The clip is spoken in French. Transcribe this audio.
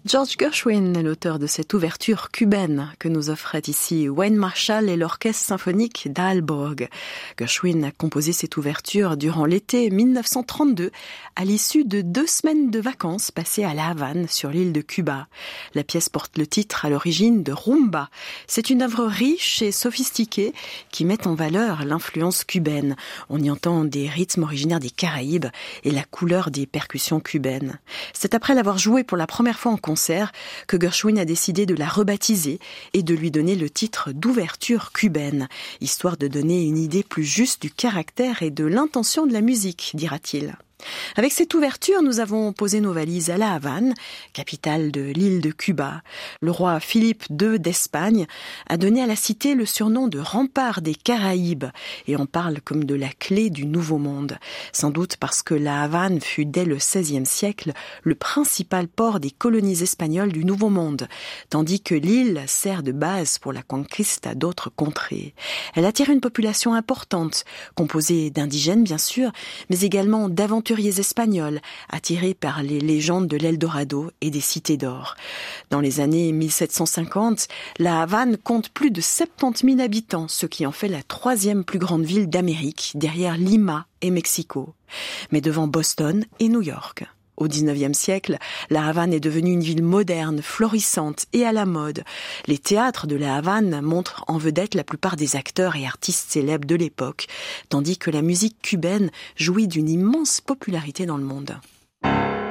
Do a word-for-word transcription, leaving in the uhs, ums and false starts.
George Gershwin est l'auteur de cette ouverture cubaine que nous offrait ici Wayne Marshall et l'orchestre symphonique d'Aalborg. Gershwin a composé cette ouverture durant l'été mille neuf cent trente-deux, à l'issue de deux semaines de vacances passées à La Havane, sur l'île de Cuba. La pièce porte le titre à l'origine de Rumba. C'est une œuvre riche et sophistiquée qui met en valeur l'influence cubaine. On y entend des rythmes originaires des Caraïbes et la couleur des percussions cubaines. C'est après l'avoir jouée pour la première fois en concert que Gershwin a décidé de la rebaptiser et de lui donner le titre d'ouverture cubaine, histoire de donner une idée plus juste du caractère et de l'intention de la musique, dira-t-il. Avec cette ouverture, nous avons posé nos valises à La Havane, capitale de l'île de Cuba. Le roi Philippe deux d'Espagne a donné à la cité le surnom de rempart des Caraïbes et en parle comme de la clé du Nouveau Monde. Sans doute parce que La Havane fut dès le seizième siècle le principal port des colonies espagnoles du Nouveau Monde, tandis que l'île sert de base pour la conquista d'autres contrées. Elle attire une population importante, composée d'indigènes bien sûr, mais également d'aventuriers espagnols, attirés par les légendes de l'Eldorado et des cités d'or. Dans les années mille sept cent cinquante, La Havane compte plus de soixante-dix mille habitants, ce qui en fait la troisième plus grande ville d'Amérique, derrière Lima et Mexico, mais devant Boston et New York. Au dix-neuvième siècle, La Havane est devenue une ville moderne, florissante et à la mode. Les théâtres de La Havane montrent en vedette la plupart des acteurs et artistes célèbres de l'époque, tandis que la musique cubaine jouit d'une immense popularité dans le monde.